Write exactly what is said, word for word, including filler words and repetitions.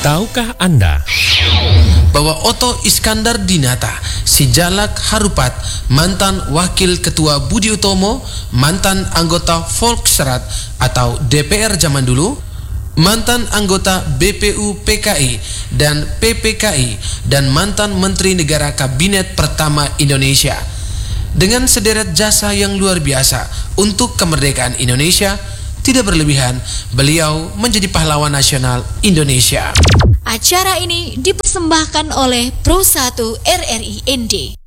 Tahukah Anda bahwa Otto Iskandar Dinata, si Jalak Harupat, mantan Wakil Ketua Budi Utomo, mantan anggota Volksrat atau D P R zaman dulu, mantan anggota B P U P K I dan P P K I, dan mantan Menteri Negara Kabinet Pertama Indonesia. Dengan sederet jasa yang luar biasa untuk kemerdekaan Indonesia, tidak berlebihan, beliau menjadi pahlawan nasional Indonesia. Acara ini dipersembahkan oleh Pro satu R R I N D.